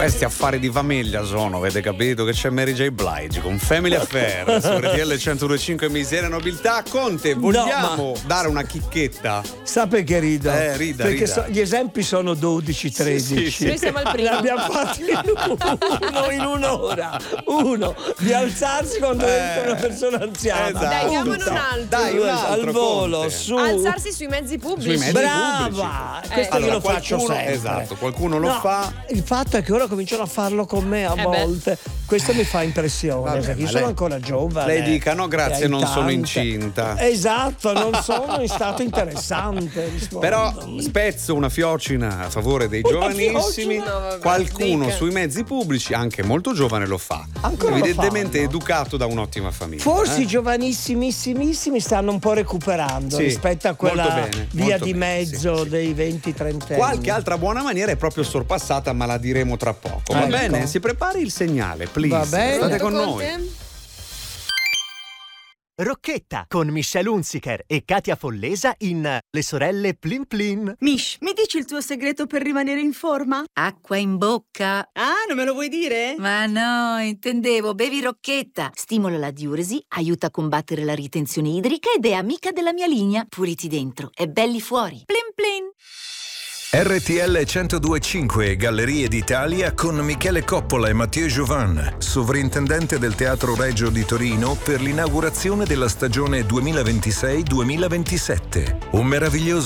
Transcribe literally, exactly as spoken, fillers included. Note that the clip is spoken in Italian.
Questi affari di famiglia sono, avete capito che c'è Mary J. Blige con Family Affair su R T L centodue e cinque Miseria e Nobiltà. Conte, vogliamo No, ma... dare una chicchetta? Sa perché rido? Eh, rida, Perché rida. So, gli esempi sono dodici tredici. Sì, sì, sì. Noi siamo al primo. Ne abbiamo fatti uno in un'ora. Uno di alzarsi quando Eh, entra una persona anziana. esatto. Dai, diamone Punto. un altro. Dai, un altro, al volo, Conte. su. Alzarsi sui mezzi pubblici. Sui mezzi Brava! pubblici. Questo Allora, io lo faccio qualcuno- sempre. esatto, qualcuno lo No, fa. Il fatto è che ora cominciano a farlo con me a Eh beh. volte. Questo mi fa impressione, Vabbè, perché io ma sono lei- ancora giovane. lei dica, no, grazie, e non sono tante. incinta. Esatto, non sono in stato interessante. rispondo. Però spezzo una fiocina a favore dei Una giovanissimi. fiocina? No, vabbè, Qualcuno dica. sui mezzi pubblici, anche molto giovane, lo fa. Ancora lo Evidentemente fanno? educato da un'ottima famiglia. Forse eh? i giovanissimissimi stanno un po' recuperando Sì, rispetto a quella molto bene, via molto di bene, mezzo sì, sì. dei venti trenta anni. Qualche altra buona maniera è proprio sorpassata, ma la diremo tra poco. Va Ecco. bene? Si prepari il segnale, please. Va bene. State Pronto, con Conte? noi. Rocchetta con Michelle Hunziker e Katia Follesa in Le sorelle Plin Plin. Mish, mi dici il tuo segreto per rimanere in forma? Acqua in bocca. Ah, non me lo vuoi dire? Ma no, intendevo, bevi Rocchetta. Stimola la diuresi, aiuta a combattere la ritenzione idrica ed è amica della mia linea. Puliti dentro e belli fuori. Plin plin. R T L centodue e cinque Gallerie d'Italia con Michele Coppola e Mathieu Jovan, sovrintendente del Teatro Regio di Torino, per l'inaugurazione della stagione duemilaventisei duemilaventisette. Un meraviglioso